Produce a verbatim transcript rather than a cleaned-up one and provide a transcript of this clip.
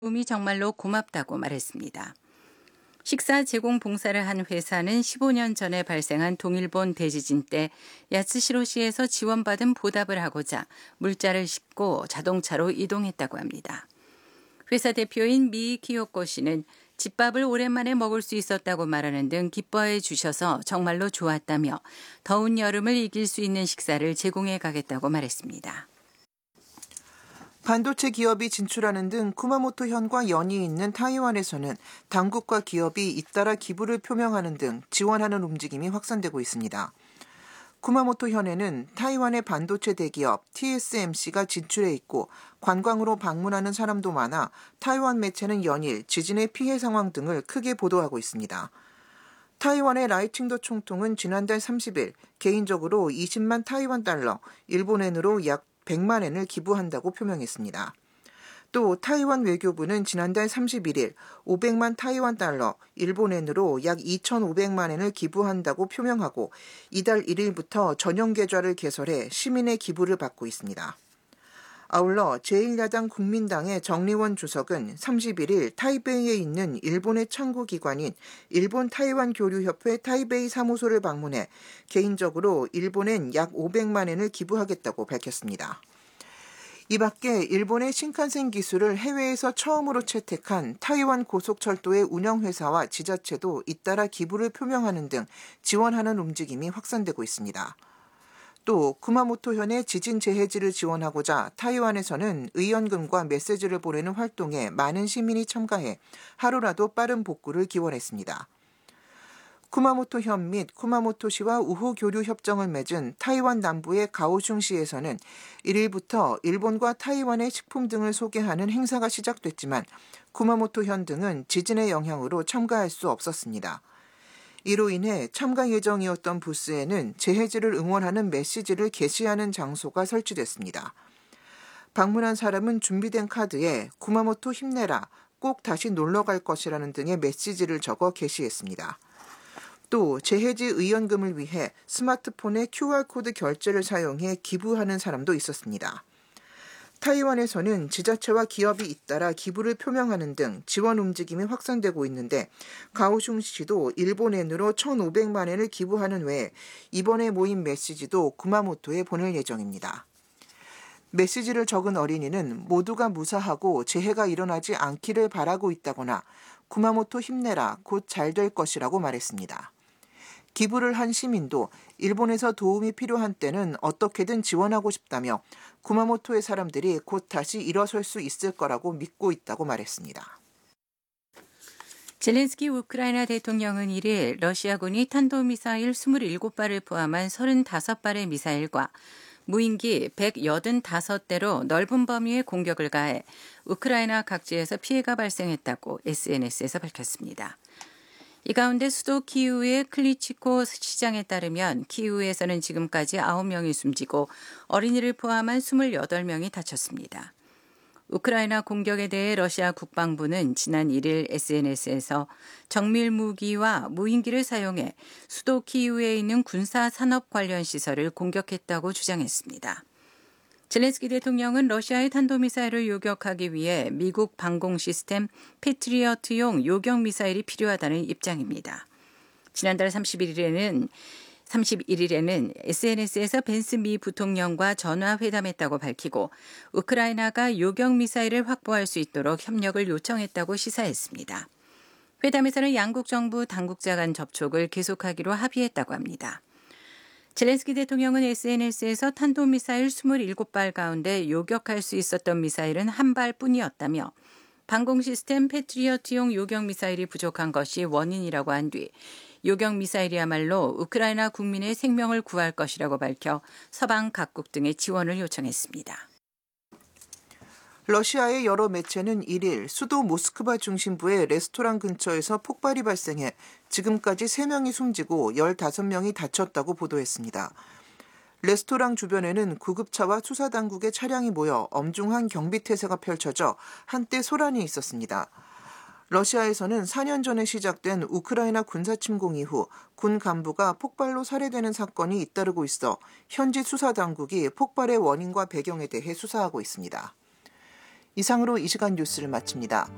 도움이 정말로 고맙다고 말했습니다. 식사 제공 봉사를 한 회사는 십오 년 전에 발생한 동일본 대지진 때 야스시로시에서 지원받은 보답을 하고자 물자를 싣고 자동차로 이동했다고 합니다. 회사 대표인 미 키요코 씨는 집밥을 오랜만에 먹을 수 있었다고 말하는 등 기뻐해 주셔서 정말로 좋았다며 더운 여름을 이길 수 있는 식사를 제공해 가겠다고 말했습니다. 반도체 기업이 진출하는 등 쿠마모토현과 연이 있는 타이완에서는 당국과 기업이 잇따라 기부를 표명하는 등 지원하는 움직임이 확산되고 있습니다. 쿠마모토현에는 타이완의 반도체 대기업 티에스엠씨가 진출해 있고 관광으로 방문하는 사람도 많아 타이완 매체는 연일 지진의 피해 상황 등을 크게 보도하고 있습니다. 타이완의 라이칭도 총통은 지난달 삼십 일 개인적으로 이십만 타이완 달러, 일본엔으로 약 백만 엔을 기부한다고 표명했습니다. 또 타이완 외교부는 지난달 삼십일 일 오백만 타이완 달러, 일본엔으로 약 이천오백만 엔을 기부한다고 표명하고 이달 일 일부터 전용 계좌를 개설해 시민의 기부를 받고 있습니다. 아울러 제일 야당 국민당의 정리원 주석은 삼십일 일 타이베이에 있는 일본의 창구기관인 일본 타이완 교류협회 타이베이 사무소를 방문해 개인적으로 일본엔 약 오백만 엔을 기부하겠다고 밝혔습니다. 이 밖에 일본의 신칸센 기술을 해외에서 처음으로 채택한 타이완 고속철도의 운영회사와 지자체도 잇따라 기부를 표명하는 등 지원하는 움직임이 확산되고 있습니다. 또 쿠마모토현의 지진 재해지를 지원하고자 타이완에서는 의연금과 메시지를 보내는 활동에 많은 시민이 참가해 하루라도 빠른 복구를 기원했습니다. 쿠마모토현 및 쿠마모토시와 우호 교류 협정을 맺은 타이완 남부의 가오슝시에서는 일 일부터 일본과 타이완의 식품 등을 소개하는 행사가 시작됐지만 쿠마모토현 등은 지진의 영향으로 참가할 수 없었습니다. 이로 인해 참가 예정이었던 부스에는 재해지를 응원하는 메시지를 게시하는 장소가 설치됐습니다. 방문한 사람은 준비된 카드에 쿠마모토 힘내라, 꼭 다시 놀러 갈 것이라는 등의 메시지를 적어 게시했습니다. 또 재해지 의연금을 위해 스마트폰의 큐알코드 결제를 사용해 기부하는 사람도 있었습니다. 타이완에서는 지자체와 기업이 잇따라 기부를 표명하는 등 지원 움직임이 확산되고 있는데 가오슝시도 일본엔으로 천오백만 엔을 기부하는 외에 이번에 모인 메시지도 구마모토에 보낼 예정입니다. 메시지를 적은 어린이는 모두가 무사하고 재해가 일어나지 않기를 바라고 있다거나 구마모토 힘내라, 곧 잘 될 것이라고 말했습니다. 기부를 한 시민도 일본에서 도움이 필요한 때는 어떻게든 지원하고 싶다며 구마모토의 사람들이 곧 다시 일어설 수 있을 거라고 믿고 있다고 말했습니다. 젤렌스키 우크라이나 대통령은 일 일 러시아군이 탄도미사일 이십칠 발을 포함한 삼십오 발의 미사일과 무인기 백팔십오 대로 넓은 범위의 공격을 가해 우크라이나 각지에서 피해가 발생했다고 에스엔에스에서 밝혔습니다. 이 가운데 수도 키이우의 클리치코 시장에 따르면 키이우에서는 지금까지 아홉 명이 숨지고 어린이를 포함한 이십팔 명이 다쳤습니다. 우크라이나 공격에 대해 러시아 국방부는 지난 일 일 에스엔에스에서 정밀 무기와 무인기를 사용해 수도 키이우에 있는 군사 산업 관련 시설을 공격했다고 주장했습니다. 젤렌스키 대통령은 러시아의 탄도미사일을 요격하기 위해 미국 방공 시스템 패트리어트용 요격 미사일이 필요하다는 입장입니다. 지난달 삼십일 일에는 삼십일 일에는 에스엔에스에서 벤스 미 부통령과 전화회담했다고 밝히고 우크라이나가 요격 미사일을 확보할 수 있도록 협력을 요청했다고 시사했습니다. 회담에서는 양국 정부 당국자 간 접촉을 계속하기로 합의했다고 합니다. 젤렌스키 대통령은 에스엔에스에서 탄도미사일 이십칠 발 가운데 요격할 수 있었던 미사일은 한 발뿐이었다며 방공 시스템 패트리어트용 요격 미사일이 부족한 것이 원인이라고 한 뒤 요격 미사일이야말로 우크라이나 국민의 생명을 구할 것이라고 밝혀 서방 각국 등의 지원을 요청했습니다. 러시아의 여러 매체는 일 일 수도 모스크바 중심부의 레스토랑 근처에서 폭발이 발생해 지금까지 세 명이 숨지고 열다섯 명이 다쳤다고 보도했습니다. 레스토랑 주변에는 구급차와 수사당국의 차량이 모여 엄중한 경비태세가 펼쳐져 한때 소란이 있었습니다. 러시아에서는 사 년 전에 시작된 우크라이나 군사침공 이후 군 간부가 폭발로 살해되는 사건이 잇따르고 있어 현지 수사당국이 폭발의 원인과 배경에 대해 수사하고 있습니다. 이상으로 이 시간 뉴스를 마칩니다.